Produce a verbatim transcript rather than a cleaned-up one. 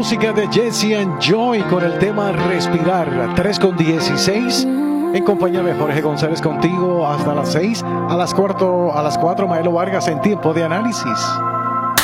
música de Jesse and Joy con el tema Respirar. tres con dieciséis. En compañía de Jorge González contigo hasta las seis. A las cuatro, a las cuatro Maelo Vargas en Tiempo de Análisis.